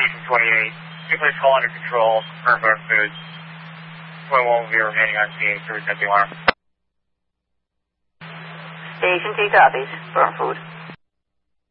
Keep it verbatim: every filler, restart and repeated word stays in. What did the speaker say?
Station twenty-eight. Two place call under control. Confirm burn food. twenty-one will be remaining on scene to reset the alarm. Station two copies. Burn food.